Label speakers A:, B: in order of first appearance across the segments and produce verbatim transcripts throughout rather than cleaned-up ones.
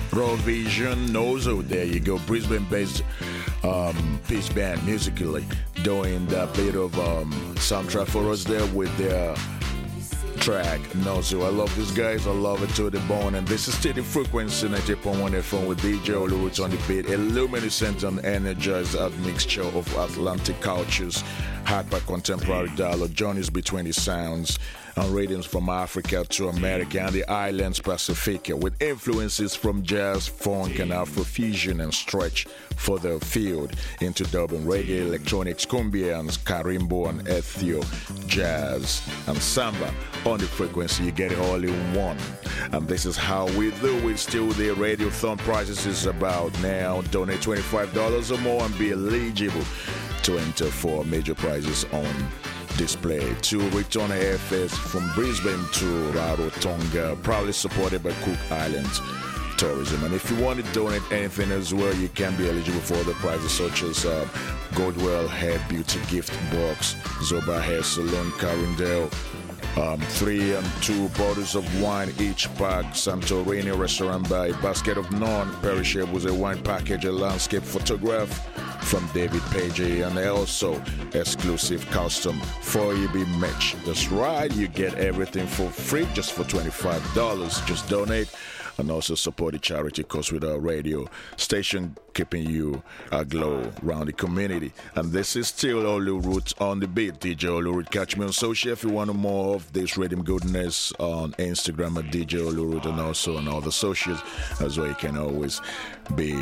A: Raw Vision, Nozo. There you go. Brisbane-based um, peace band musically doing that bit of um, soundtrack for us there with their track Nozo. I love these guys. I love it to the bone. And this is Steady Frequency ninety point one F M with D J Olurut on the beat. Illuminescent and energized admixture of Atlantic cultures, hyper contemporary dialogue, journeys between the sounds and rhythms from Africa to America and the islands Pacific, with influences from jazz, funk, and Afrofusion, and stretch further afield into dub and reggae, electronics, cumbia, and carimbo, and ethio, jazz, and samba. On the frequency, you get it all in one. And this is how we do it. Still, the Radiothon prices is about now. Donate twenty-five dollars or more and be eligible to enter for major prizes on display. To return airfares from Brisbane to Rarotonga, proudly supported by Cook Islands Tourism. And if you want to donate anything as well, you can be eligible for other prizes such as uh, Goldwell Hair Beauty Gift Box, Zoba Hair Salon, Carindale, Um, three and two bottles of wine each pack, Santorini Restaurant by Basket of Non-Perishables, a wine package, a landscape photograph from David Page, and also exclusive custom four E B merch. That's right, you get everything for free just for twenty-five dollars. Just donate and also support the charity cause with our radio station, keeping you aglow around the community. And this is still Olurut on the beat, D J Olurut. Catch me on social if you want more of this rhythm goodness on Instagram at D J Olurut, and also on all the socials as well. You can always be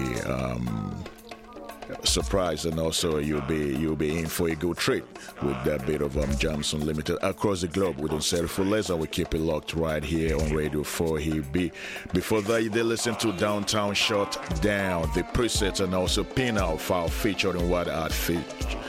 A: um, surprised, and also you'll be you'll be in for a good treat with that bit of um, Jams Unlimited across the globe. We don't settle for less, and we keep it locked right here on Radio four E B. Before that, you did listen to Downtown Shut Down, the preset, and also Pin Out File featuring What Art Fit.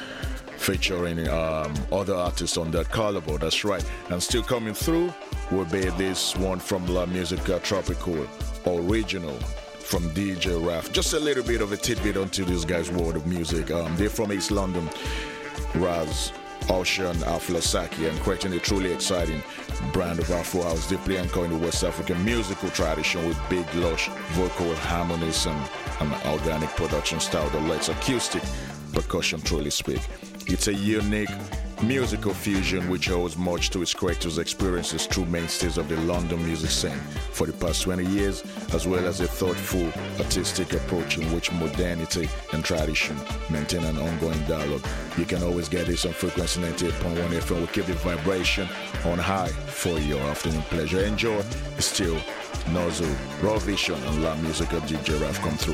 A: Featuring um, other artists on that collabo, that's right. And still coming through will be this one from La Musica Tropical Original from D J Raf. Just a little bit of a tidbit onto this guy's world of music. Um, they're from East London, Raz, Ocean, Aflasaki, and creating a truly exciting brand of Afro House, deeply anchoring the West African musical tradition with big, lush vocal harmonies and an organic production style that lets acoustic percussion truly speak. It's a unique musical fusion which owes much to its creators' experiences through mainstays of the London music scene for the past twenty years, as well as a thoughtful, artistic approach in which modernity and tradition maintain an ongoing dialogue. You can always get this on Frequency ninety-eight point one F M. We'll keep the vibration on high for your afternoon pleasure. Enjoy. Still, Nozo, Raw Vision, and La Musica D J Raf come through.